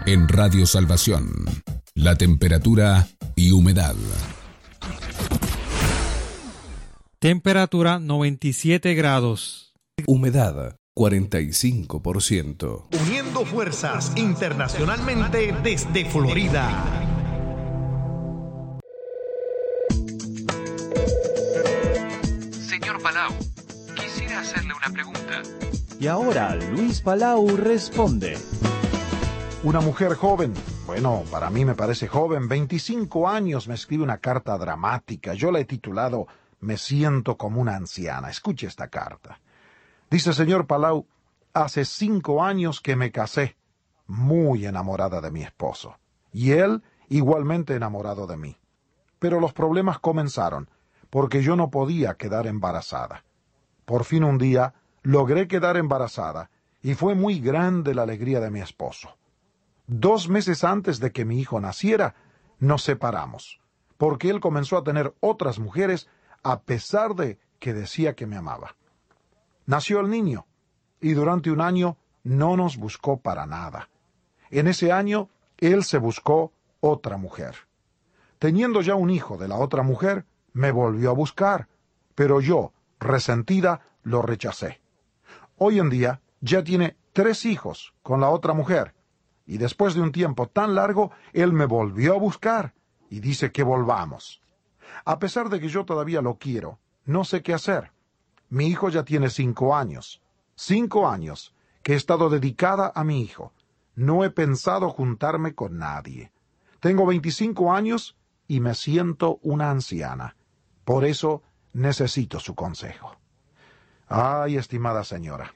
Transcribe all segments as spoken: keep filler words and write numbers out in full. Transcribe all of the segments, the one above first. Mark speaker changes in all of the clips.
Speaker 1: En Radio Salvación, la temperatura y humedad.
Speaker 2: Temperatura noventa y siete grados.
Speaker 1: Humedad cuarenta y cinco por ciento.
Speaker 3: Uniendo fuerzas internacionalmente desde Florida.
Speaker 4: Señor Palau, quisiera hacerle una pregunta.
Speaker 5: Y ahora Luis Palau responde.
Speaker 6: Una mujer joven, bueno, para mí me parece joven, veinticinco años, me escribe una carta dramática. Yo la he titulado Me siento como una anciana. Escuche esta carta. Dice: señor Palau, hace cinco años que me casé, muy enamorada de mi esposo, y él igualmente enamorado de mí. Pero los problemas comenzaron, porque yo no podía quedar embarazada. Por fin un día logré quedar embarazada, y fue muy grande la alegría de mi esposo. Dos meses antes de que mi hijo naciera, nos separamos, porque él comenzó a tener otras mujeres a pesar de que decía que me amaba. Nació el niño, y durante un año no nos buscó para nada. En ese año, él se buscó otra mujer. Teniendo ya un hijo de la otra mujer, me volvió a buscar, pero yo, resentida, lo rechacé. Hoy en día, ya tiene tres hijos con la otra mujer, y después de un tiempo tan largo, él me volvió a buscar y dice que volvamos. A pesar de que yo todavía lo quiero, no sé qué hacer. Mi hijo ya tiene cinco años. Cinco años que he estado dedicada a mi hijo. No he pensado juntarme con nadie. Tengo veinticinco años y me siento una anciana. Por eso necesito su consejo. Ay, estimada señora,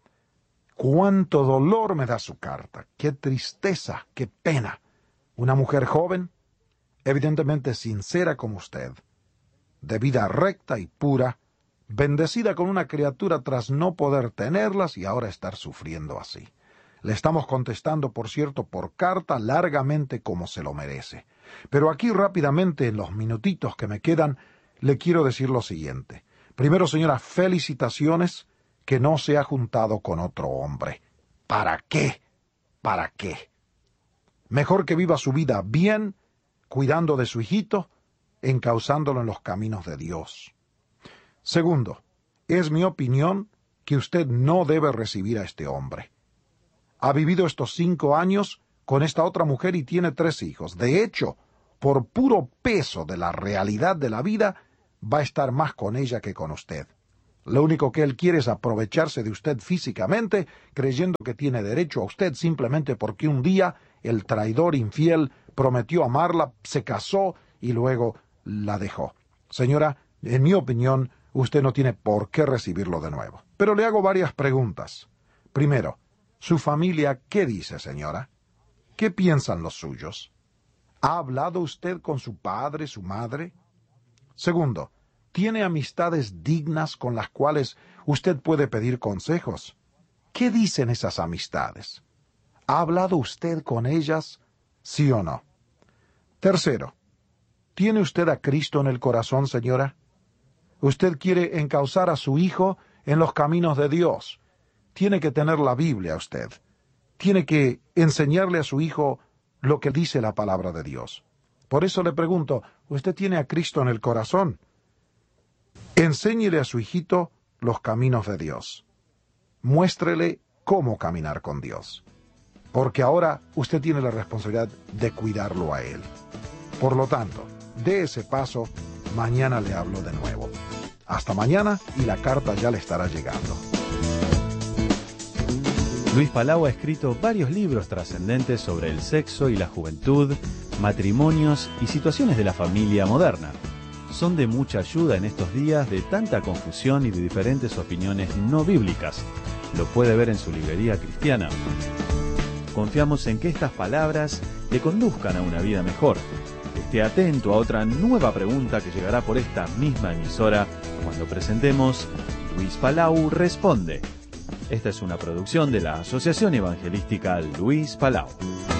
Speaker 6: cuánto dolor me da su carta, qué tristeza, qué pena. Una mujer joven, evidentemente sincera como usted, de vida recta y pura, bendecida con una criatura tras no poder tenerlas y ahora estar sufriendo así. Le estamos contestando, por cierto, por carta, largamente como se lo merece. Pero aquí rápidamente, en los minutitos que me quedan, le quiero decir lo siguiente. Primero, señora, felicitaciones que no se ha juntado con otro hombre. ¿Para qué? ¿Para qué? Mejor que viva su vida bien, cuidando de su hijito, encauzándolo en los caminos de Dios. Segundo, es mi opinión que usted no debe recibir a este hombre. Ha vivido estos cinco años con esta otra mujer y tiene tres hijos. De hecho, por puro peso de la realidad de la vida, va a estar más con ella que con usted. Lo único que él quiere es aprovecharse de usted físicamente, creyendo que tiene derecho a usted simplemente porque un día el traidor infiel prometió amarla, se casó y luego la dejó. Señora, en mi opinión, usted no tiene por qué recibirlo de nuevo. Pero le hago varias preguntas. Primero, ¿su familia qué dice, señora? ¿Qué piensan los suyos? ¿Ha hablado usted con su padre, su madre? Segundo, ¿tiene amistades dignas con las cuales usted puede pedir consejos? ¿Qué dicen esas amistades? ¿Ha hablado usted con ellas, sí o no? Tercero, ¿tiene usted a Cristo en el corazón, señora? Usted quiere encauzar a su hijo en los caminos de Dios. Tiene que tener la Biblia usted. Tiene que enseñarle a su hijo lo que dice la palabra de Dios. Por eso le pregunto, ¿usted tiene a Cristo en el corazón? Enséñele a su hijito los caminos de Dios. Muéstrele cómo caminar con Dios. Porque ahora usted tiene la responsabilidad de cuidarlo a él. Por lo tanto, dé ese paso, mañana le hablo de nuevo. Hasta mañana y la carta ya le estará llegando.
Speaker 5: Luis Palau ha escrito varios libros trascendentes sobre el sexo y la juventud, matrimonios y situaciones de la familia moderna. Son de mucha ayuda en estos días de tanta confusión y de diferentes opiniones no bíblicas. Lo puede ver en su librería cristiana. Confiamos en que estas palabras le conduzcan a una vida mejor. Esté atento a otra nueva pregunta que llegará por esta misma emisora cuando presentemos Luis Palau Responde. Esta es una producción de la Asociación Evangelística Luis Palau.